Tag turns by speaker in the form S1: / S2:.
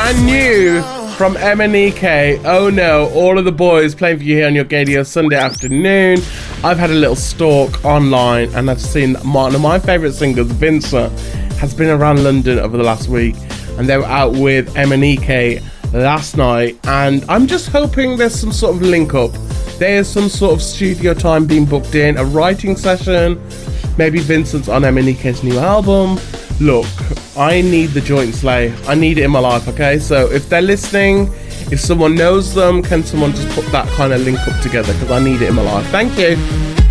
S1: brand new from MNEK. Oh no, all of the boys playing for you here on your Gaydio Sunday afternoon. I've had a little stalk online and I've seen one of my favourite singers, Vincent, has been around London over the last week, and they were out with MNEK last night, and I'm just hoping there's some sort of link up. There's some sort of studio time being booked in, a writing session, maybe Vincent's on MNEK's new album. Look, I need the joint slay. I need it in my life, okay? So if they're listening, if someone knows them, can someone just put that kind of link up together? Because I need it in my life. Thank you.